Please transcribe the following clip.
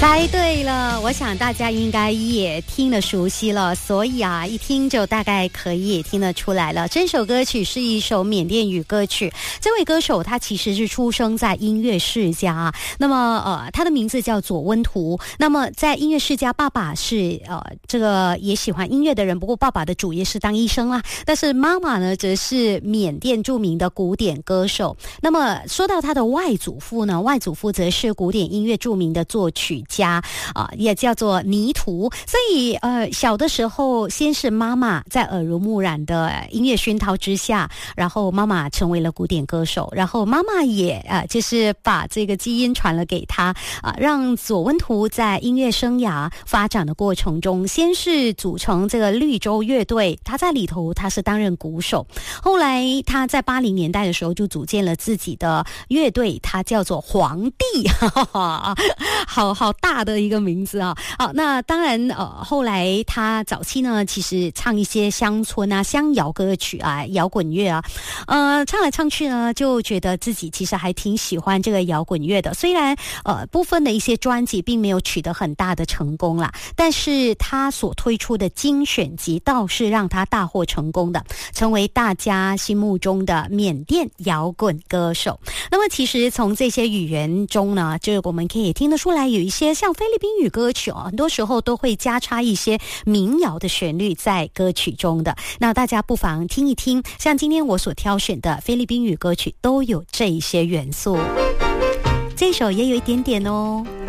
猜对了，我想大家应该也听得熟悉了，所以啊，一听就大概可以听得出来了。这首歌曲是一首缅甸语歌曲，这位歌手他其实是出生在音乐世家，那么他的名字叫左温图。那么在音乐世家，爸爸是这个也喜欢音乐的人，不过爸爸的主业是当医生啦，但是妈妈呢则是缅甸著名的古典歌手。那么说到他的外祖父呢，外祖父则是古典音乐著名的作曲家也叫做尼图。所以小的时候先是妈妈在耳濡目染的音乐熏陶之下，然后妈妈成为了古典歌手，然后妈妈也就是把这个基因传了给他让左温图在音乐生涯发展的过程中，先是组成这个绿洲乐队，他在里头他是担任鼓手，后来他在80年代的时候就组建了自己的乐队，他叫做皇帝好大的一个名字啊！好，那当然后来他早期呢，其实唱一些乡村啊、乡谣歌曲啊、摇滚乐啊，唱来唱去呢，就觉得自己其实还挺喜欢这个摇滚乐的。虽然部分的一些专辑并没有取得很大的成功啦，但是他所推出的精选集倒是让他大获成功的，成为大家心目中的缅甸摇滚歌手。那么其实从这些语言中呢，就我们可以听得出来，有一些像菲律宾语歌曲很多时候都会加插一些民谣的旋律在歌曲中的。那大家不妨听一听，像今天我所挑选的菲律宾语歌曲都有这一些元素，这首也有一点点哦。